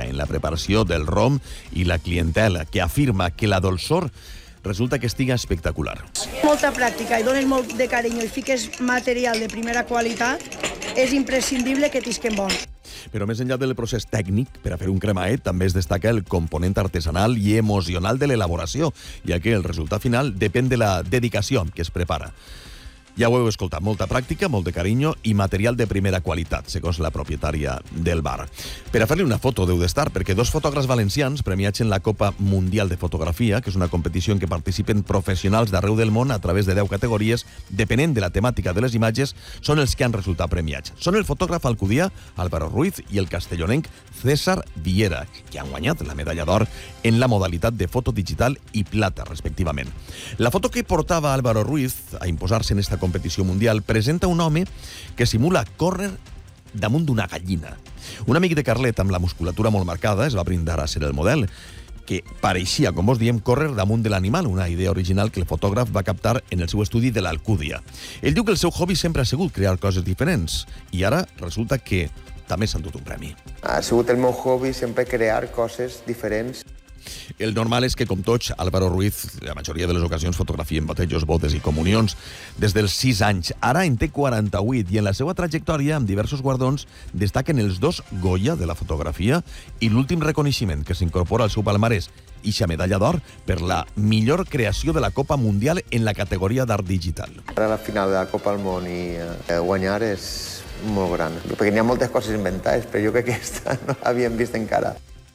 pràctica en la preparació del rom i la clientela, que afirma que la dolçor resulta que estiga espectacular. Molta pràctica i dones molt de carinyo i fiques material de primera qualitat, és imprescindible que tisquen bon. Però més enllà del procés tècnic, per a fer un cremaet també es destaca el component artesanal i emocional de l'elaboració, ja que el resultat final depèn de la dedicació amb què es prepara. Ja ho heu escoltat, molta pràctica, molt de carinyo i material de primera qualitat, segons la propietària del bar. Per a fer-li una foto deu d'estar, perquè dos fotògrafs valencians premiats en la Copa Mundial de Fotografia, que és una competició en què participen professionals d'arreu del món a través de 10 categories, depenent de la temàtica de les imatges, són els que han resultat premiats. Són el fotògraf alcudià Álvaro Ruiz i el castellonenc César Viera, que han guanyat la medalla d'or en la modalitat de foto digital i plata, respectivament. La foto que portava Álvaro Ruiz a imposar-se en esta competició mundial presenta un home que simula córrer damunt d'una gallina. Un amic de Carlet amb la musculatura molt marcada es va brindar a ser el model, que pareixia, com vos diem, córrer damunt de l'animal, una idea original que el fotògraf va captar en el seu estudi de l'Alcúdia. Ell diu que el seu hobby sempre ha sigut crear coses diferents i ara resulta que també s'ha endut un premi. Ha sigut el meu hobby sempre crear coses diferents. El normal és que, com tots, Álvaro Ruiz, la majoria de les ocasions fotografia en batejos, bodes i comunions des dels 6 anys. Ara en té 48 i en la seva trajectòria, amb diversos guardons, destaquen els 2 Goya de la fotografia i l'últim reconeixement que s'incorpora al seu palmarès, ixa medalla d'or per la millor creació de la Copa Mundial en la categoria d'art digital. Ara la final de la Copa del Món i guanyar és molt gran, perquè n'hi ha moltes coses inventades, però jo crec que aquesta no l'havíem vist encara.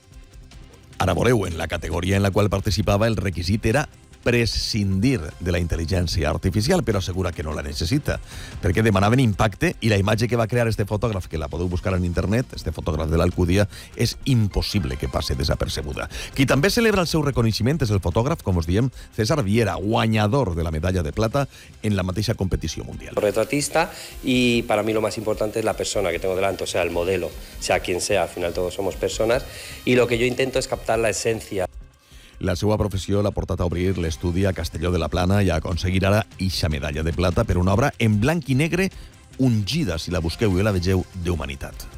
Ara veureu, en la categoria en la qual participava el requisit era prescindir de la intel·ligència artificial, però assegura que no la necessita, perquè demanaven impacte i la imatge que va crear este fotògraf, que la podeu buscar en internet, este fotògraf de l'Alcúdia, és impossible que passe desapercebuda. Qui també celebra el seu reconeixement és el fotògraf, com us diem, César Viera, guanyador de la medalla de plata en la mateixa competició mundial. Retratista, y para mí lo más importante es la persona que tengo delante, o sea, el modelo, sea quien sea, al final todos somos personas, y lo que yo intento es captar la esencia. La seva professió l'ha portat a obrir l'estudi a Castelló de la Plana i a aconseguir ara ixa medalla de plata per una obra en blanc i negre ungida, si la busqueu i la vegeu, d'humanitat.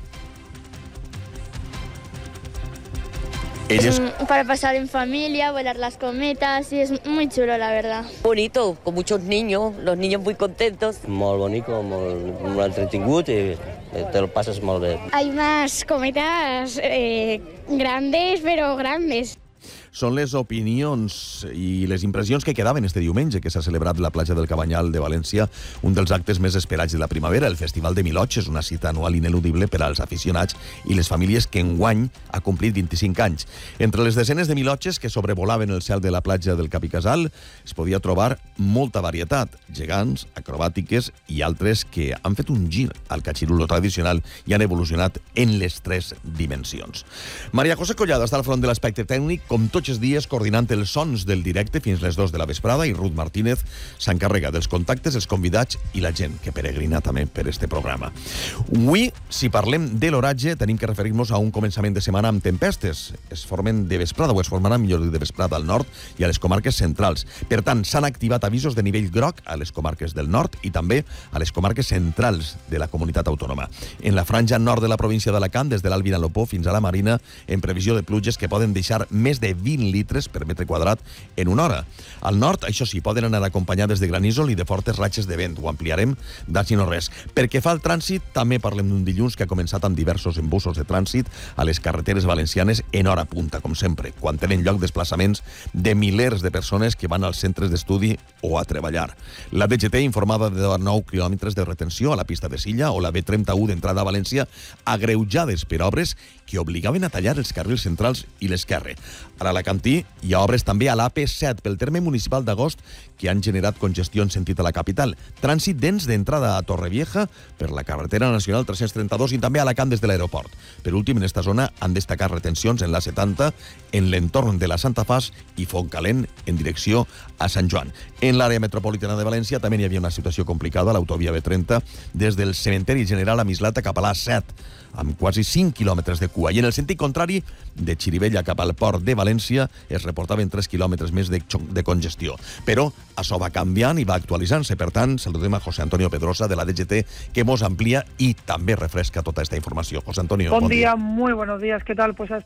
Para pasar en familia, volar las cometas, y es muy chulo, la verdad. Bonito, con muchos niños, los niños muy contentos. Molt bonico, molt entretingut i te lo pasas molt bé. Hay unas cometas grandes, pero grandes. Són les opinions i les impressions que quedaven este diumenge, que s'ha celebrat la platja del Cabanyal de València, un dels actes més esperats de la primavera. El Festival de Miloig és una cita anual ineludible per als aficionats i les famílies que enguany ha complit 25 anys. Entre les desenes de milotges que sobrevolaven el cel de la platja del Cap i Casal es podia trobar molta varietat, gegants, acrobàtiques i altres que han fet un gir al catxirulo tradicional i han evolucionat en les 3 dimensions. Maria José Collado està al front de l'aspecte tècnic, com tots els dies coordinant els sons del directe fins les 2 de la vesprada, i Ruth Martínez s'encarrega dels contactes, els convidats i la gent que peregrina també per este programa. Avui, si parlem de l'oratge, tenim que referir-nos a un començament de setmana amb tempestes. Es formen de vesprada, o es formaran, millor dit, de vesprada al nord i a les comarques centrals. Per tant, s'han activat avisos de nivell groc a les comarques del nord i també a les comarques centrals de la comunitat autònoma. En la franja nord de la província d'Alacant, des de l'Alt Vinalopó fins a la Marina, en previsió de pluges que poden deixar més de 20 litres per metre quadrat en una hora. Al nord, això sí, poden anar acompanyades de granízol i de fortes ratxes de vent. Ho ampliarem d'ací no res. Perquè fa el trànsit, també parlem d'un dilluns que ha començat amb diversos embussos de trànsit a les carreteres valencianes en hora punta, com sempre, quan tenen lloc desplaçaments de milers de persones que van als centres d'estudi o a treballar. La DGT informava de 9 quilòmetres de retenció a la pista de Silla o la B31 d'entrada a València, agreujades per obres que obligaven a tallar els carrils centrals i l'esquerre. A l'Alacantí hi ha obres també a l'AP7 pel terme municipal d'Agost que han generat congestió en sentit a la capital. Trànsit dens d'entrada a Torrevieja per la carretera nacional 332 i també a Alacant des de l'aeroport. Per últim, en esta zona han destacat retencions en l'A70 en l'entorn de la Santa Fas i Fontcalent en direcció a Sant Joan. En l'àrea metropolitana de València també hi havia una situació complicada a l'autovia B30 des del cementeri general a Mislata cap a l'A7, amb quasi 5 quilòmetres de cua. I en el sentit contrari, de Xirivella cap al port de València, es reportaven 3 quilòmetres més de congestió. Però això va canviant i va actualitzant-se. Per tant, saludem a José Antonio Pedrosa, de la DGT, que mos amplia i també refresca tota esta informació. José Antonio, Buen día, muy buenos días. ¿Qué tal? Pues